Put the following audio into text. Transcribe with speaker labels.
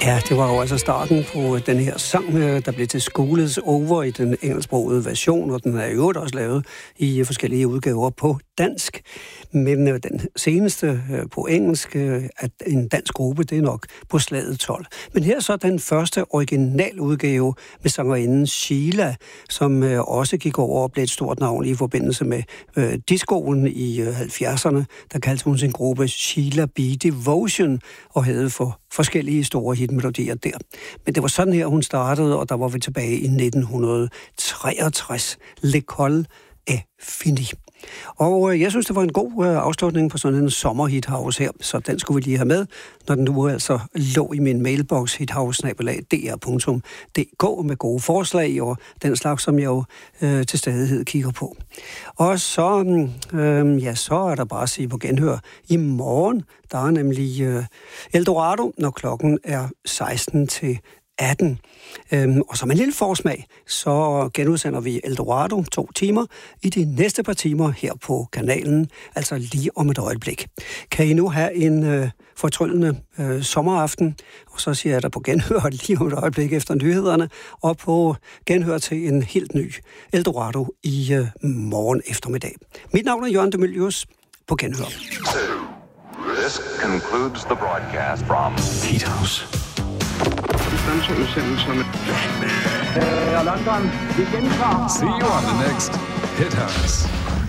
Speaker 1: Ja, det var jo altså starten på den her sang, der blev til School Over i den engelsksprogede version, og den er jo også lavet i forskellige udgaver på dansk. Men den seneste på engelsk, at en dansk gruppe, det er nok på slaget 12. Men her så den første original udgave med sangerinden Sheila, som også gik over og blev et stort navn i forbindelse med discoen i 70'erne. Der kaldte hun sin gruppe Sheila B. Devotion og havde for forskellige store hitmelodier der. Men det var sådan her, hun startede, og der var vi tilbage i 1963. L'école est finie. Og jeg synes, det var en god afslutning på sådan en sommerhithouse her, så den skulle vi lige have med, når den nu altså lå i min mailbox hithouse@dr.dk med gode forslag og den slags, som jeg jo til stadighed kigger på. Og så, så er der bare at sige på genhør. I morgen, der er nemlig Eldorado, når klokken er 16 til 18. Og som en lille forsmag, så genudsender vi Eldorado 2 timer i de næste par timer her på kanalen, altså lige om et øjeblik. Kan I nu have en fortryllende sommeraften, og så siger jeg der på genhør lige om et øjeblik efter nyhederne, og på genhør til en helt ny Eldorado i morgen eftermiddag. Mit navn er Jørgen de Mylius. På genhør.
Speaker 2: This concludes the broadcast from
Speaker 3: Hithouse.
Speaker 4: London, vi gentager.
Speaker 3: See you on the next Hithouse.